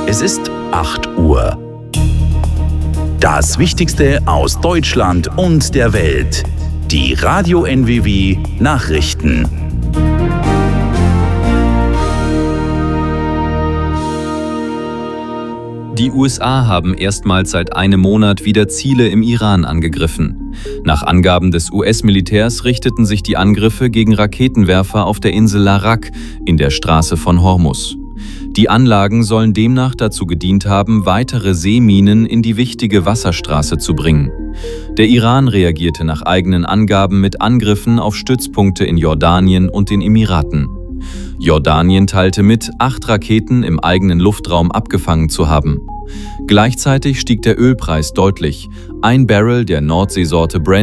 Es ist 8 Uhr. Das Wichtigste aus Deutschland und der Welt. Die Radio NWW Nachrichten. Die USA haben erstmals seit einem Monat wieder Ziele im Iran angegriffen. Nach Angaben des US-Militärs richteten sich die Angriffe gegen Raketenwerfer auf der Insel Larak in der Straße von Hormuz. Die Anlagen sollen demnach dazu gedient haben, weitere Seeminen in die wichtige Wasserstraße zu bringen. Der Iran reagierte nach eigenen Angaben mit Angriffen auf Stützpunkte in Jordanien und den Emiraten. Jordanien teilte mit, 8 Raketen im eigenen Luftraum abgefangen zu haben. Gleichzeitig stieg der Ölpreis deutlich. Ein Barrel der Nordseesorte Brent